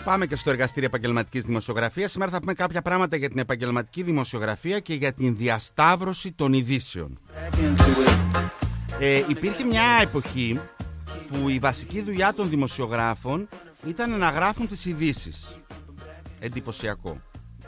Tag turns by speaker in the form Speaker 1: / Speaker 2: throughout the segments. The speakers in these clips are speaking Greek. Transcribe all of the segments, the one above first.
Speaker 1: Πάμε και στο εργαστήριο επαγγελματικής δημοσιογραφίας. Σήμερα θα πούμε κάποια πράγματα για την επαγγελματική δημοσιογραφία και για την διασταύρωση των ειδήσεων. Υπήρχε μια εποχή που η βασική δουλειά των δημοσιογράφων ήταν να γράφουν τις ειδήσεις. Εντυπωσιακό.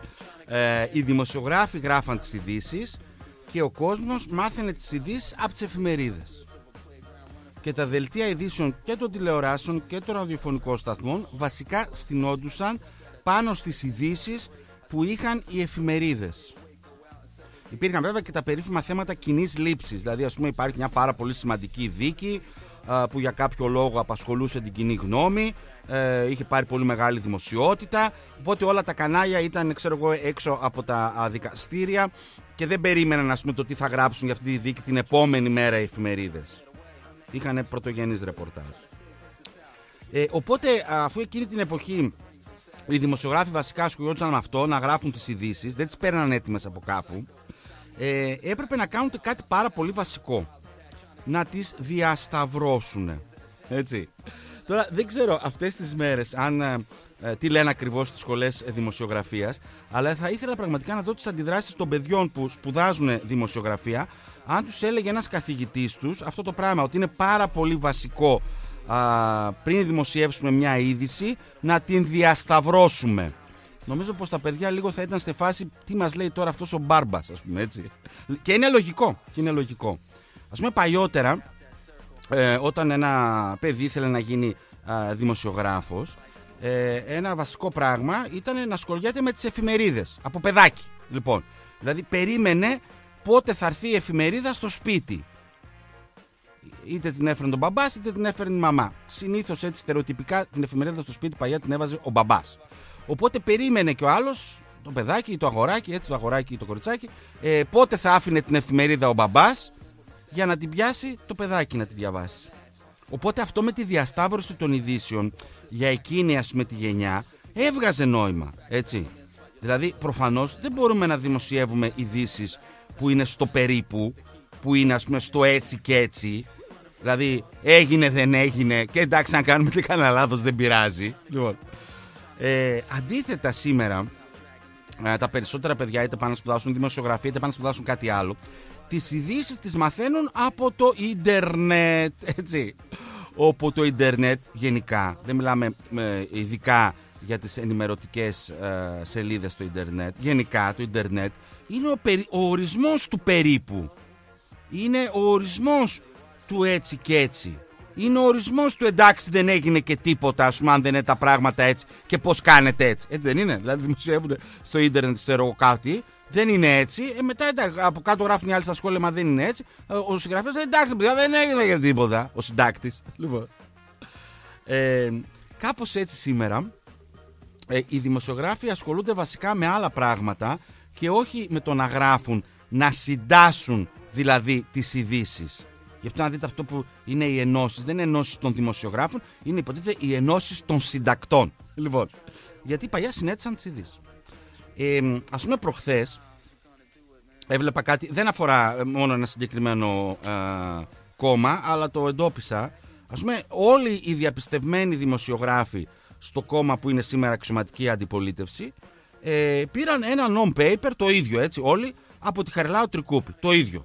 Speaker 1: Οι δημοσιογράφοι γράφαν τις ειδήσεις και ο κόσμος μάθαινε τις ειδήσεις από τις εφημερίδες. Και τα δελτία ειδήσεων και των τηλεοράσεων και των ραδιοφωνικών σταθμών βασικά στηνόντουσαν πάνω στις ειδήσεις που είχαν οι εφημερίδες. Υπήρχαν βέβαια και τα περίφημα θέματα κοινής λήψης. Δηλαδή, ας πούμε, υπάρχει μια πάρα πολύ σημαντική δίκη που για κάποιο λόγο απασχολούσε την κοινή γνώμη, είχε πάρει πολύ μεγάλη δημοσιότητα. Οπότε όλα τα κανάλια ήταν, ξέρω εγώ, έξω από τα δικαστήρια και δεν περίμεναν, ας πούμε, το τι θα γράψουν για αυτή τη δίκη την επόμενη μέρα οι εφημερίδες. Είχαν πρωτογενείς ρεπορτάζ. Οπότε, αφού εκείνη την εποχή οι δημοσιογράφοι βασικά ασχολιόντουσαν με αυτό, να γράφουν τις ειδήσεις, δεν τις παίρναν έτοιμες από κάπου, έπρεπε να κάνουν κάτι πάρα πολύ βασικό. Να τις διασταυρώσουν. Έτσι. Τώρα δεν ξέρω αυτές τις μέρες τι λένε ακριβώς στις σχολές δημοσιογραφίας, αλλά θα ήθελα πραγματικά να δω τις αντιδράσεις των παιδιών που σπουδάζουν δημοσιογραφία, αν τους έλεγε ένας καθηγητής τους αυτό το πράγμα, ότι είναι πάρα πολύ βασικό πριν δημοσιεύσουμε μια είδηση να την διασταυρώσουμε. Νομίζω πως τα παιδιά λίγο θα ήταν στη φάση τι μας λέει τώρα αυτός ο μπάρμπας, ας πούμε, έτσι. Και είναι λογικό. Ας πούμε, παλιότερα, όταν ένα παιδί ήθελε να γίνει δημοσιογράφος, ένα βασικό πράγμα ήταν να ασχολιέται με τις εφημερίδες από παιδάκι. Λοιπόν, δηλαδή περίμενε πότε θα έρθει η εφημερίδα στο σπίτι. Είτε την έφερνε τον μπαμπάς είτε την έφερνε η μαμά. Συνήθως, έτσι στερεοτυπικά, την εφημερίδα στο σπίτι παλιά την έβαζε ο μπαμπάς. Οπότε περίμενε και ο άλλος, το παιδάκι ή το αγοράκι, έτσι, το αγοράκι ή το κοριτσάκι, πότε θα άφηνε την εφημερίδα ο μπαμπάς για να την πιάσει το παιδάκι να τη διαβάσει. Οπότε αυτό με τη διασταύρωση των ειδήσεων για εκείνη, ας πούμε, τη γενιά έβγαζε νόημα, έτσι. Δηλαδή προφανώς δεν μπορούμε να δημοσιεύουμε ειδήσεις που είναι στο περίπου, που είναι, ας πούμε, στο έτσι και έτσι. Δηλαδή έγινε δεν έγινε και εντάξει, αν κάνουμε και κανένα λάθος δεν πειράζει. Λοιπόν, αντίθετα σήμερα τα περισσότερα παιδιά είτε πάνε να σπουδάσουν δημοσιογραφία είτε πάνε να σπουδάσουν κάτι άλλο, τις ειδήσεις τις μαθαίνουν από το ίντερνετ, έτσι. Όπου το ίντερνετ γενικά, δεν μιλάμε ειδικά για τις ενημερωτικές σελίδες στο ίντερνετ, γενικά το ίντερνετ είναι ο ορισμός του περίπου. Είναι ο ορισμός του έτσι και έτσι. Είναι ο ορισμός του εντάξει δεν έγινε και τίποτα, ας πούμε, αν δεν είναι τα πράγματα έτσι και πώς κάνετε έτσι. Έτσι δεν είναι? Δηλαδή δημοσιεύουν στο ίντερνετ, ξέρω κάτι, δεν είναι έτσι. Μετά εντάξει, από κάτω γράφουν οι άλλοι στα σχόλια, μα δεν είναι έτσι. Ο συγγραφέας εντάξει, δεν έγινε και τίποτα. Ο συντάκτης. Λοιπόν. Κάπως έτσι σήμερα οι δημοσιογράφοι ασχολούνται βασικά με άλλα πράγματα και όχι με το να γράφουν, να συντάσσουν δηλαδή τις ειδήσεις. Γι' αυτό να δείτε αυτό που είναι οι ενώσεις. Δεν είναι ενώσεις των δημοσιογράφων, είναι υποτίθεται οι ενώσεις των συντακτών. Λοιπόν, γιατί παλιά συνέτησαν τις ειδήσεις. Ας πούμε προχθές έβλεπα κάτι, δεν αφορά μόνο ένα συγκεκριμένο κόμμα, αλλά το εντόπισα. Ας πούμε όλοι οι διαπιστευμένοι δημοσιογράφοι στο κόμμα που είναι σήμερα αξιωματική αντιπολίτευση πήραν ένα non-paper, το ίδιο, έτσι, όλοι, από τη Χαριλάου Τρικούπη, το ίδιο.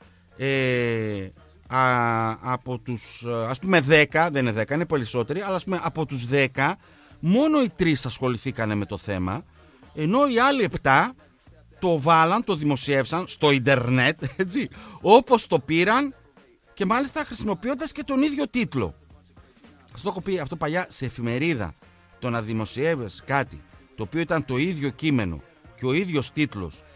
Speaker 1: Από τους, ας πούμε 10, δεν είναι 10, είναι περισσότεροι, αλλά ας πούμε από τους 10 μόνο οι 3 ασχοληθήκανε με το θέμα, ενώ οι άλλοι 7 το βάλαν, το δημοσιεύσαν στο ίντερνετ, έτσι, όπως το πήραν και μάλιστα χρησιμοποιώντας και τον ίδιο τίτλο. Σας το έχω πει αυτό παλιά, σε εφημερίδα το να δημοσιεύεις κάτι το οποίο ήταν το ίδιο κείμενο και ο ίδιος τίτλος